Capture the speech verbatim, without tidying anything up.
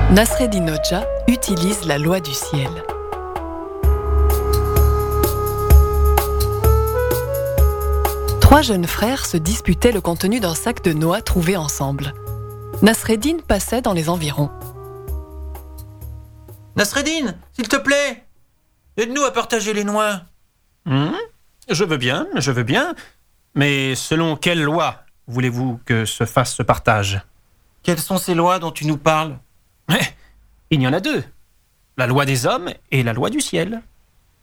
Nasreddin Hoxha utilise la loi du ciel. Trois jeunes frères se disputaient le contenu d'un sac de noix trouvé ensemble. Nasreddin passait dans les environs. Nasreddin, s'il te plaît, aide-nous à partager les noix. Mmh, je veux bien, je veux bien. Mais selon quelle loi voulez-vous que se fasse ce partage ? Quelles sont ces lois dont tu nous parles ? Il y en a deux. La loi des hommes et la loi du ciel.